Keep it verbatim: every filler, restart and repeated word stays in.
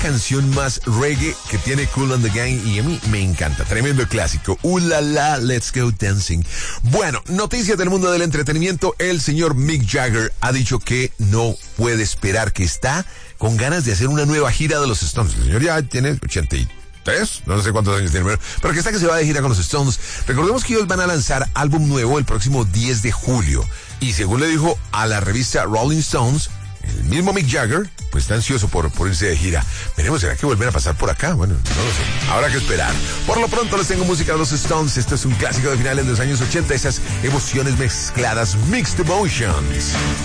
canción más reggae que tiene Kool and the Gang y a mí me encanta. Tremendo clásico. Uh, la, la, let's go dancing. Bueno, noticias del mundo del entretenimiento. El señor Mick Jagger ha dicho que no puede esperar, que está con ganas de hacer una nueva gira de los Stones. El señor ya tiene ochenta y tres, no sé cuántos años tiene, pero, pero que está que se va de gira con los Stones. Recordemos que ellos van a lanzar álbum nuevo el próximo diez de julio. Y según le dijo a la revista Rolling Stones, el mismo Mick Jagger, pues está ansioso por, por irse de gira. Veremos, ¿será que volver a pasar por acá? Bueno, no lo sé. Habrá que esperar. Por lo pronto les tengo música de los Stones. Este es un clásico de finales de los años ochenta. Esas emociones mezcladas, Mixed Emotions.